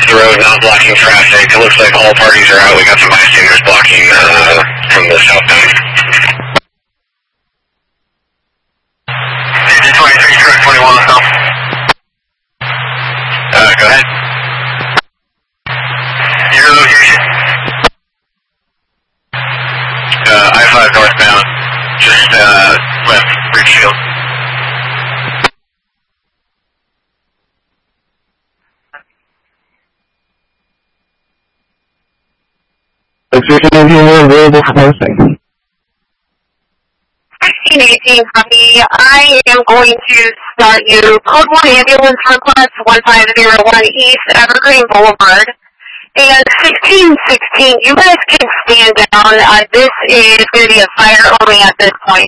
to the road, not blocking traffic. It looks like all parties are out. We got some bystanders blocking from the southbound. 23, truck 21, let's go. Go ahead. Your location? I-5 northbound, just left Ridgefield. Exertion is available for posting. 1618, copy. I am going to start you. Code 1 ambulance request 1501 East Evergreen Boulevard. And 1616, you guys can stand down. This is going to be a fire only at this point.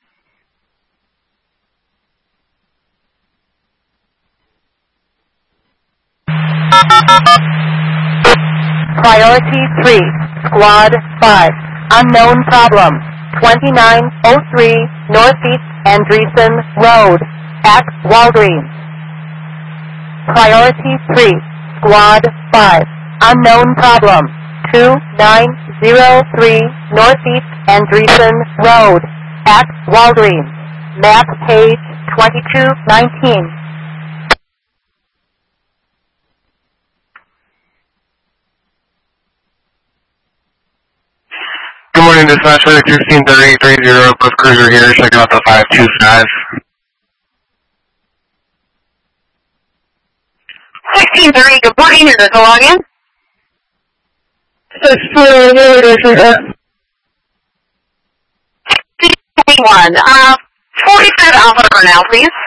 Priority 3, Squad 5, unknown problem, 2903 Northeast Andreessen Road, at Walgreens. Priority 3, Squad 5, unknown problem, 2903 Northeast Andreessen Road, at Walgreens. Map page 2219. Good morning, dispatcher. 163030, Bus Cruiser here, checking out the 525. 1630, good morning, is this a login? 21, 45 Alpha for now, please.